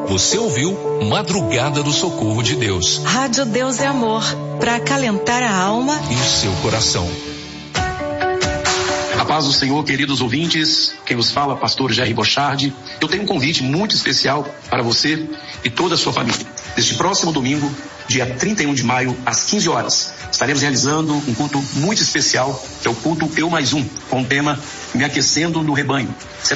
Você ouviu Madrugada do Socorro de Deus. Rádio Deus é Amor, para acalentar a alma e o seu coração. A paz do Senhor, queridos ouvintes, quem vos fala, pastor Jerry Bochardi. Eu tenho um convite muito especial para você e toda a sua família. Neste próximo domingo, dia 31 de maio, às 15 horas, estaremos realizando um culto muito especial, que é o culto Eu Mais Um, com o tema Me Aquecendo no Rebanho.